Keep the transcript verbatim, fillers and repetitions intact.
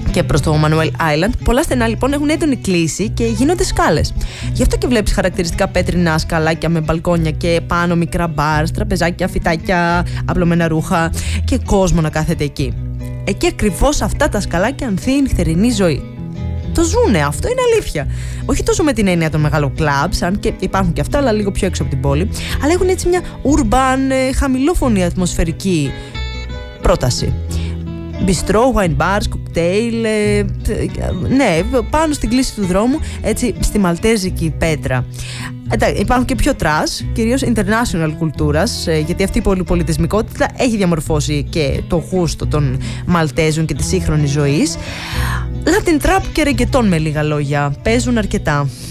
και προς το Manuel Island. Πολλά στενά λοιπόν έχουν έντονη κλίση και γίνονται σκάλες. Γι' αυτό και βλέπεις χαρακτηριστικά πέτρινα σκαλάκια με μπαλκόνια και πάνω μικρά μπαρ, τραπεζάκια, φυτάκια, απλωμένα ρούχα και κόσμο να κάθεται εκεί. Εκεί ακριβώς αυτά τα σκαλάκια ανθεί η νυχτερινή ζωή. Το ζουνε, αυτό είναι αλήθεια. Όχι τόσο με την έννοια των μεγάλων κλαμπς, αν και υπάρχουν και αυτά, αλλά λίγο πιο έξω από την πόλη, αλλά έχουν έτσι μια urban, χαμηλόφωνη ατμοσφαιρική πρόταση. Μπιστρό, wine bars, κοκτέιλ, ε, ναι, πάνω στην κλίση του δρόμου, έτσι στη μαλτέζικη πέτρα. Εντάξει, υπάρχουν και πιο τρας, κυρίως international κουλτούρας, ε, γιατί αυτή η πολυπολιτισμικότητα έχει διαμορφώσει και το γούστο των Μαλτέζων και της σύγχρονης ζωής. Latin trap και ρεγκετόν, με λίγα λόγια, παίζουν αρκετά.